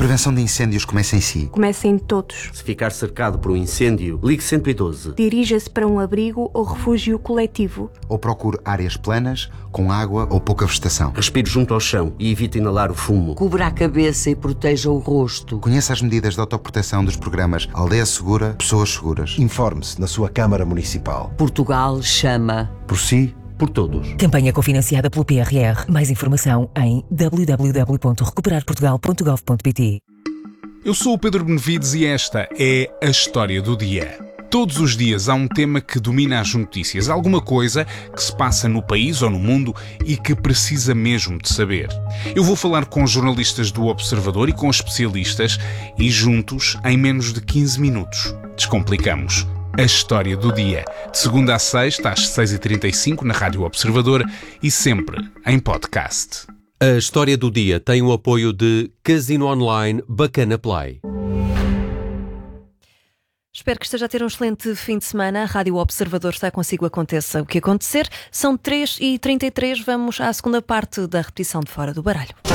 prevenção de incêndios começa em si. Começa em todos. Se ficar cercado por um incêndio, ligue 112. Dirija-se para um abrigo ou refúgio coletivo. Ou procure áreas planas, com água ou pouca vegetação. Respire junto ao chão e evite inalar o fumo. Cubra a cabeça e proteja o rosto. Conheça as medidas de autoproteção dos programas Aldeia Segura, Pessoas Seguras. Informe-se na sua Câmara Municipal. Portugal chama. Por si, por todos. Campanha cofinanciada pelo PRR. Mais informação em www.recuperarportugal.gov.pt. Eu sou o Pedro Benevides e esta é a História do Dia. Todos os dias há um tema que domina as notícias, alguma coisa que se passa no país ou no mundo e que precisa mesmo de saber. Eu vou falar com jornalistas do Observador e com especialistas e juntos, em menos de 15 minutos, descomplicamos a História do Dia. De segunda a sexta, às 6h35 na Rádio Observador e sempre em podcast. A História do Dia tem o apoio de Casino Online Bacana Play. Espero que esteja a ter um excelente fim de semana. A Rádio Observador está consigo, aconteça o que acontecer. São 3h33, vamos à segunda parte da repetição de Fora do Baralho.